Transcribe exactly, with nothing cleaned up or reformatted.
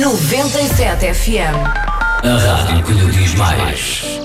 noventa e sete F M. A rádio que lhe diz mais.